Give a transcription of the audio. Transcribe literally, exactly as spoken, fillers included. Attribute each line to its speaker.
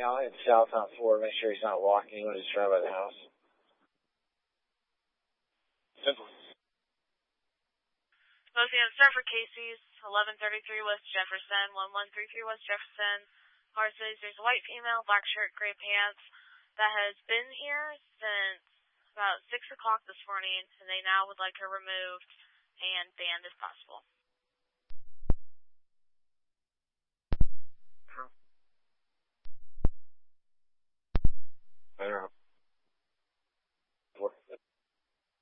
Speaker 1: I'll head south on four, make sure he's not walking. He was just right by the house.
Speaker 2: Simple.
Speaker 3: Smoking on Surfer Casey's, eleven thirty-three West Jefferson, one one three three West Jefferson. Car says there's a white female, black shirt, gray pants that has been here since about six o'clock this morning, and they now would like her removed and banned if possible.